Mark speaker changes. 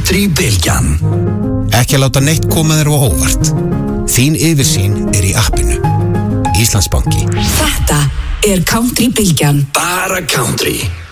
Speaker 1: Country-bylgjan.
Speaker 2: Ekki láta neitt koma þér á óvart. Þín yfirsýn í appinu. Íslandsbanki.
Speaker 3: Þetta Country-bylgjan.
Speaker 1: Bara country.